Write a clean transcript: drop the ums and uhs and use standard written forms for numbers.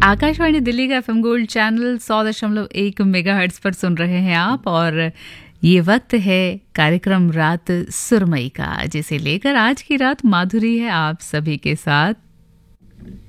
आकाशवाणी दिल्ली का FM gold channel 100.1 megahertz पर सुन रहे हैं आप। और ये वक्त है कार्यक्रम रात सुरमई का, जिसे लेकर आज की रात माधुरी है आप सभी के साथ।